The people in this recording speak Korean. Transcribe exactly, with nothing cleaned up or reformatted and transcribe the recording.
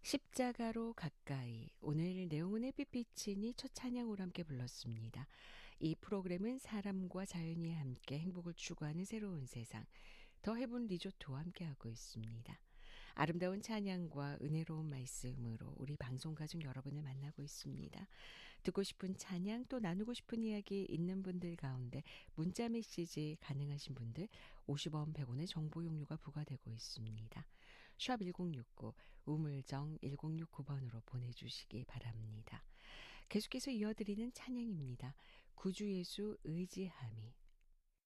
십자가로 가까이. 오늘 내용은 햇빛비치니 첫 찬양으로 함께 불렀습니다. 이 프로그램은 사람과 자연이 함께 행복을 추구하는 새로운 세상, 더 해븐 리조트와 함께하고 있습니다. 아름다운 찬양과 은혜로운 말씀으로 우리 방송 가족 여러분을 만나고 있습니다. 듣고 싶은 찬양 또 나누고 싶은 이야기 있는 분들 가운데 문자 메시지 가능하신 분들 오십 원 백 원의 정보 용료가 부과되고 있습니다. 샵 일공육구 우물정 일공육구 번으로 보내주시기 바랍니다. 계속해서 이어드리는 찬양입니다. 구주예수 의지함이.